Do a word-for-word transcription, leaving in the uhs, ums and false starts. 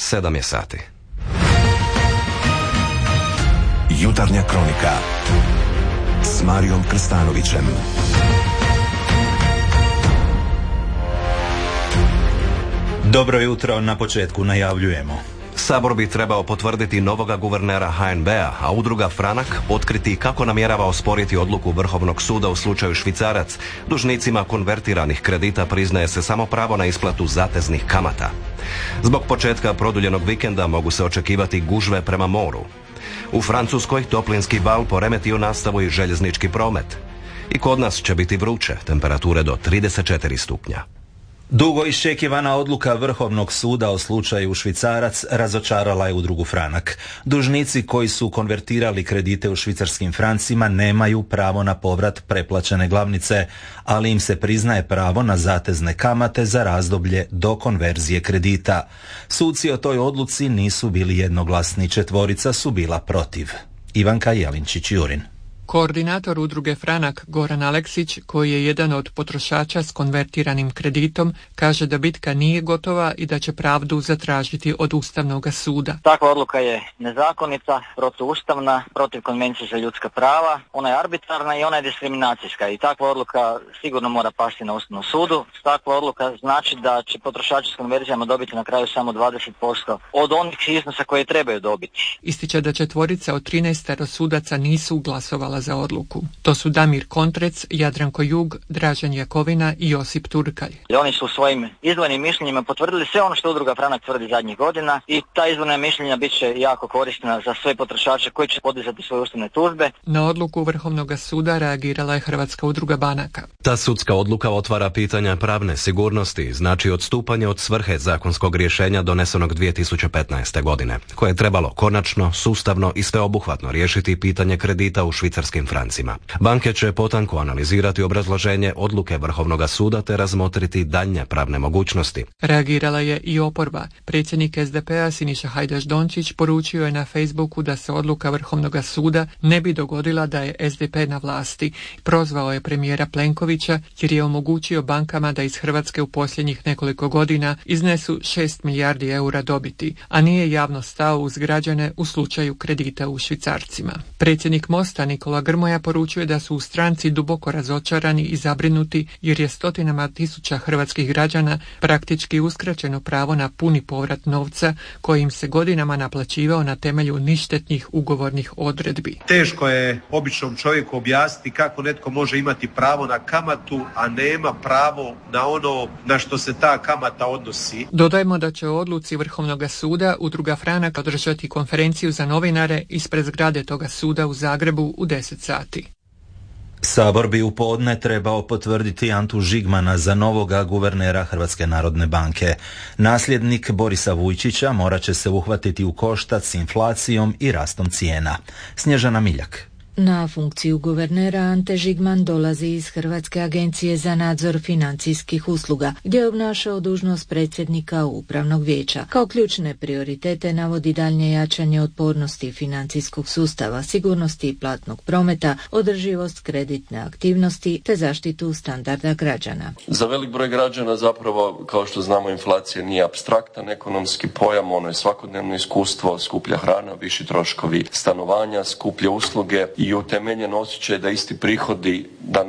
sedam je sati. Jutarnja kronika s Marijom Krstanovićem. Dobro jutro, na početku najavljujemo. Sabor bi trebao potvrditi novoga guvernera ha en be a, a udruga Franak otkriti kako namjerava osporiti odluku Vrhovnog suda u slučaju Švicarac. Dužnicima konvertiranih kredita priznaje se samo pravo na isplatu zateznih kamata. Zbog početka produljenog vikenda mogu se očekivati gužve prema moru. U Francuskoj toplinski val poremetio nastavu i željeznički promet. I kod nas će biti vruće, temperature do trideset četiri stupnja. Dugo iščekivana odluka Vrhovnog suda o slučaju Švicarac razočarala je udrugu Franak. Dužnici koji su konvertirali kredite u švicarskim francima nemaju pravo na povrat preplaćene glavnice, ali im se priznaje pravo na zatezne kamate za razdoblje do konverzije kredita. Suci o toj odluci nisu bili jednoglasni, četvorica su bila protiv. Ivanka Jelinčić-Jurin. Koordinator udruge Franak Goran Aleksić, koji je jedan od potrošača s konvertiranim kreditom, kaže da bitka nije gotova i da će pravdu zatražiti od Ustavnog suda. Takva odluka je nezakonita, protuustavna, protiv konvencije za ljudska prava, ona je arbitrarna i ona je diskriminacijska i takva odluka sigurno mora pasti na Ustavnom sudu. Takva odluka znači da će potrošači s konverzijama dobiti na kraju samo dvadeset posto od onih iznosa koje trebaju dobiti. Ističe da četvorica od trinaestero sudaca nisu glasovala za odluku. To su Damir Kontrec, Jadranko Jug, Dražen Jakovina i Josip Turkalj. Oni su u svojim izdvojenim mišljenjima potvrdili sve ono što udruga Franak tvrdi zadnjih godina i ta izdvojena mišljenja bit će jako korisna za sve potrošače koji će podizati svoje ustavne tužbe. Na odluku Vrhovnog suda reagirala je Hrvatska udruga banaka. Ta sudska odluka otvara pitanja pravne sigurnosti, znači odstupanje od svrhe zakonskog rješenja donesenog dvije tisuće petnaeste. godine, koje je trebalo konačno, sustavno i sveobuhvatno riješiti pitanje kredita u švicarskim francima. Banke će potanko analizirati obrazloženje odluke Vrhovnog suda te razmotriti daljnje pravne mogućnosti. Reagirala je i oporba. Predsjednik es de pe a Siniša Hajdaš Dončić poručio je na Facebooku da se odluka Vrhovnog suda ne bi dogodila da je es de pe na vlasti. Prozvao je premijera Plenkovića jer je omogućio bankama da iz Hrvatske u posljednjih nekoliko godina iznesu šest milijardi eura dobiti, a nije javno stao uz građane u slučaju kredita u švicarcima. Predsjednik Mosta Nikola Grmoja poručuje da su u stranci duboko razočarani i zabrinuti jer je stotinama tisuća hrvatskih građana praktički uskraćeno pravo na puni povrat novca koji im se godinama naplaćivao na temelju ništetnih ugovornih odredbi. Teško je običnom čovjeku objasniti kako netko može imati pravo na kamatu, a nema pravo na ono na što se ta kamata odnosi. Dodajmo da će o odluci Vrhovnog suda udruga Franak održati konferenciju za novinare ispred zgrade toga suda u Zagrebu u deset sati. Sabor bi u podne trebao potvrditi Antu Žigmana za novoga guvernera Hrvatske narodne banke. Nasljednik Borisa Vujčića morat će se uhvatiti u koštac s inflacijom i rastom cijena. Snježana Miljak. Na funkciju guvernera Ante Žigman dolazi iz Hrvatske agencije za nadzor financijskih usluga, gdje je obnašao dužnost predsjednika upravnog vijeća. Kao ključne prioritete navodi daljnje jačanje otpornosti financijskog sustava, sigurnosti platnog prometa, održivost kreditne aktivnosti te zaštitu standarda građana. Za velik broj građana zapravo, kao što znamo, inflacija nije apstraktan ekonomski pojam, ono je svakodnevno iskustvo, skuplja hrana, viši troškovi stanovanja, skuplje usluge i utemeljen osjećaj da isti prihodi da